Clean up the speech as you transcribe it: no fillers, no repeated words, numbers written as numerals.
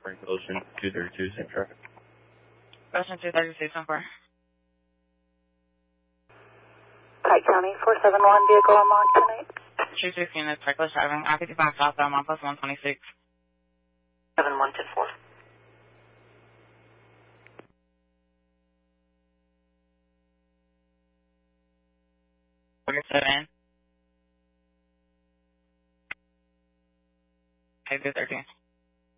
Frank Ocean 232, same traffic. Ocean 236, on 4. Pike County 471, vehicle unlocked tonight. 36 units, reckless driving, I-55 southbound, 1 plus 126. 7124. 47. 5 213.